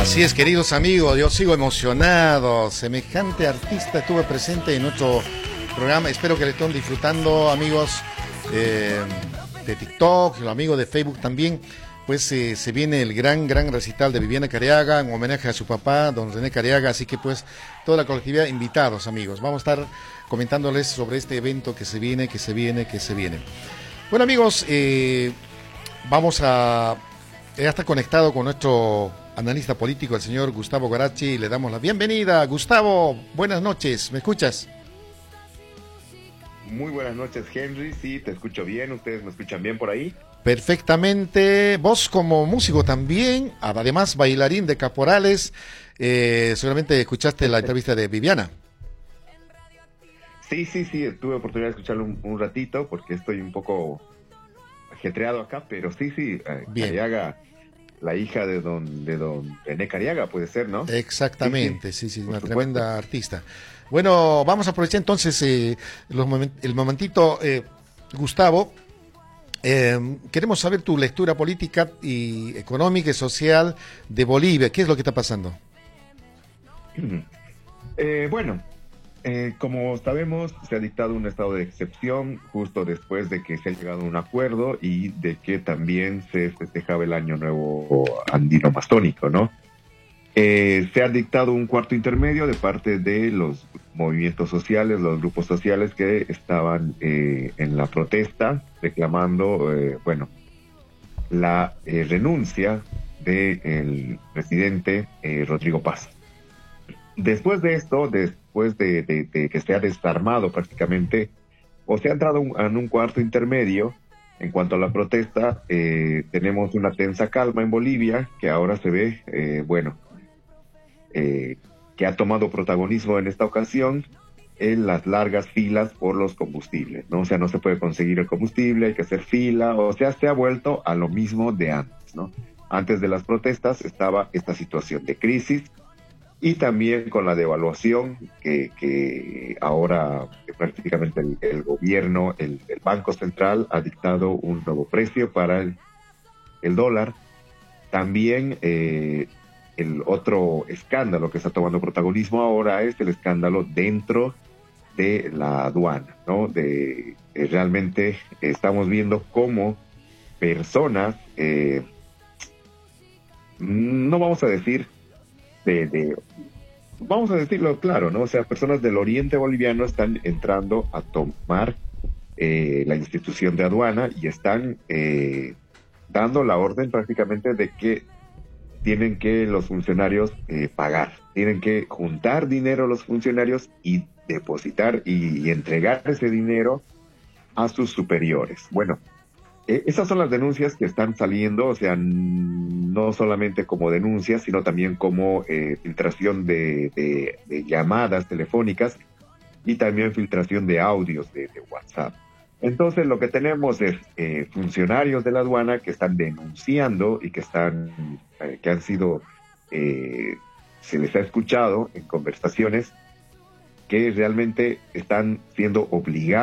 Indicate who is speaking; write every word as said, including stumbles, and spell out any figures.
Speaker 1: Así es, queridos amigos, yo sigo emocionado. Semejante artista estuve presente en nuestro programa. Espero que le estén disfrutando, amigos eh, de TikTok, los amigos de Facebook también. Pues eh, se viene el gran, gran recital de Viviana Careaga en homenaje a su papá, don René Careaga. Así que pues toda la colectividad, invitados, amigos. Vamos a estar comentándoles sobre este evento que se viene, que se viene, que se viene. Bueno, amigos, eh, vamos a... Ya está conectado con nuestro analista político, el señor Gustavo Guarachi. Le damos la bienvenida. Gustavo, buenas noches. ¿Me escuchas?
Speaker 2: Muy buenas noches, Henry. Sí, te escucho bien. ¿Ustedes me escuchan bien por ahí?
Speaker 1: Perfectamente. Vos como músico también, además bailarín de Caporales, eh, seguramente escuchaste la entrevista de Viviana.
Speaker 2: Sí, sí, sí. Tuve oportunidad de escucharlo un, un ratito porque estoy un poco ajetreado acá, pero sí, sí. Eh, Careaga, la hija de don de don René Careaga, puede ser, ¿no?
Speaker 1: Exactamente, sí, sí, sí, una
Speaker 2: supuesto.
Speaker 1: tremenda artista. Bueno, vamos a aprovechar entonces eh, los moment el momentito, eh, Gustavo. Eh, queremos saber tu lectura política y económica y social de Bolivia. ¿Qué es lo que está pasando?
Speaker 2: Eh, bueno, eh, como sabemos, se ha dictado un estado de excepción justo después de que se ha llegado a un acuerdo y de que también se festejaba el Año Nuevo Andino Mastónico, ¿no? Eh, se ha dictado un cuarto intermedio de parte de los movimientos sociales, los grupos sociales que estaban eh, en la protesta reclamando, eh, bueno, la eh, renuncia del presidente eh, Rodrigo Paz. Después de esto, después de, de, de que se ha desarmado prácticamente, o se ha entrado un, en un cuarto intermedio en cuanto a la protesta, eh, tenemos una tensa calma en Bolivia que ahora se ve, eh, bueno, Eh, que ha tomado protagonismo en esta ocasión en las largas filas por los combustibles, ¿no? O sea, no se puede conseguir el combustible, hay que hacer fila, o sea, se ha vuelto a lo mismo de antes, ¿no? Antes de las protestas estaba esta situación de crisis y también con la devaluación que, que ahora prácticamente el, el gobierno, el, el Banco Central ha dictado un nuevo precio para el, el dólar. También eh, el otro escándalo que está tomando protagonismo ahora es el escándalo dentro de la aduana, ¿no? De, de realmente estamos viendo cómo personas, eh, no vamos a decir de, de, vamos a decirlo claro, ¿no? O sea, personas del oriente boliviano están entrando a tomar eh, la institución de aduana y están eh, dando la orden prácticamente de que tienen que los funcionarios eh, pagar, tienen que juntar dinero los funcionarios y depositar y, y entregar ese dinero a sus superiores. Bueno, eh, esas son las denuncias que están saliendo, o sea, no solamente como denuncias, sino también como eh, filtración de, de, de llamadas telefónicas y también filtración de audios de, de WhatsApp. Entonces lo que tenemos es eh, funcionarios de la aduana que están denunciando y que están, eh, que han sido, eh, se les ha escuchado en conversaciones que realmente están siendo obligados